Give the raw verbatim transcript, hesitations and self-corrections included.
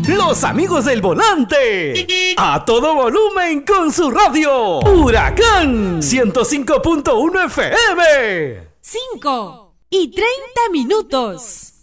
Los amigos del volante. A todo volumen con su radio. Huracán ciento cinco punto uno F M. cinco y treinta minutos.